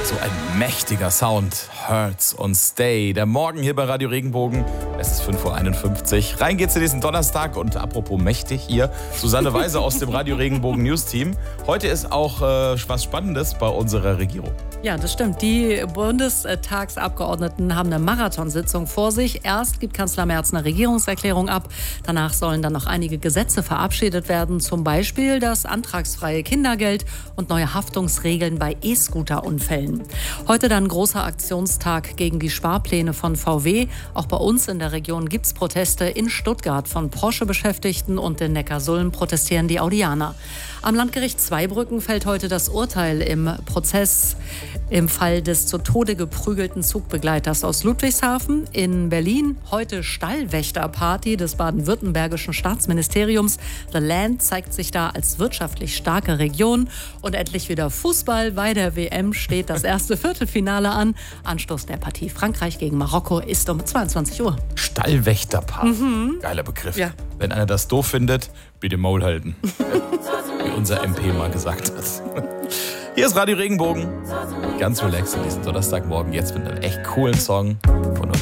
So ein mächtiger Sound. Hurts und Stay. Der Morgen hier bei Radio Regenbogen. Es ist 5:51 Uhr. Rein geht's in diesen Donnerstag. Und apropos mächtig hier, Susanne Weise aus dem Radio Regenbogen News Team. Heute ist auch was Spannendes bei unserer Regierung. Ja, das stimmt. Die Bundestagsabgeordneten haben eine Marathonsitzung vor sich. Erst gibt Kanzler Merz eine Regierungserklärung ab. Danach sollen dann noch einige Gesetze verabschiedet werden. Zum Beispiel das antragsfreie Kindergeld und neue Haftungsregeln bei E-Scooter-Unfällen. Heute dann großer Aktionstag gegen die Sparpläne von VW. Auch bei uns in der Region gibt es Proteste. In Stuttgart von Porsche-Beschäftigten und in Neckarsulm protestieren die Audianer. Am Landgericht Zweibrücken fällt heute das Urteil im Prozess im Fall des zu Tode geprügelten Zugbegleiters aus Ludwigshafen. In Berlin heute Stallwächterparty des baden-württembergischen Staatsministeriums. The Land zeigt sich da als wirtschaftlich starke Region. Und endlich wieder Fußball. Bei der WM steht das erste Viertelfinale an. Anstoß der Partie Frankreich gegen Marokko ist um 22 Uhr. Stallwächterparty. Geiler Begriff. Ja. Wenn einer das doof findet, bitte Maul halten. Wie unser MP mal gesagt hat. Hier ist Radio Regenbogen. Ganz relaxed in diesem Donnerstagmorgen. Jetzt mit einem echt coolen Song von